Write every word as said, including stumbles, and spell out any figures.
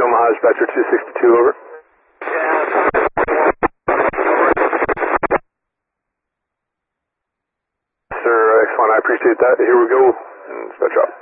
Omaha, dispatcher two sixty-two, over. Sir, X one, I appreciate that. Here we go. Dispatch out.